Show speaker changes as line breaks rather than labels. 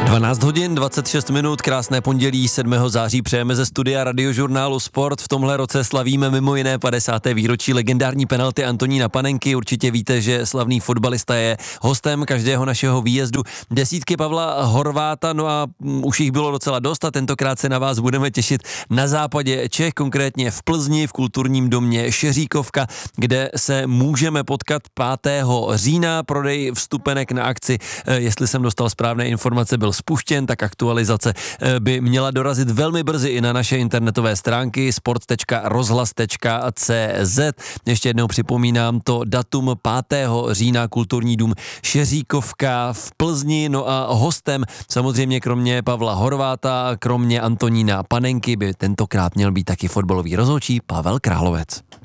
12 hodin 26 minut, krásné pondělí 7. září přejeme ze studia Radiožurnálu Sport. V tomhle roce slavíme mimo jiné 50. výročí legendární penalty Antonína Panenky. Určitě víte, že slavný fotbalista je hostem každého našeho výjezdu. Desítky Pavla Horváta, no a už jich bylo docela dost a tentokrát se na vás budeme těšit na západě Čech, konkrétně v Plzni, v kulturním domě Šeříkovka, kde se můžeme potkat 5. října. Prodej vstupenek na akci, jestli jsem dostal správné informace, byl spuštěn, tak aktualizace by měla dorazit velmi brzy i na naše internetové stránky sport.rozhlas.cz. Ještě jednou připomínám to datum 5. října, kulturní dům Šeříkovka v Plzni, no a hostem samozřejmě kromě Pavla Horváta, kromě Antonína Panenky by tentokrát měl být taky fotbalový rozhodčí Pavel Královec.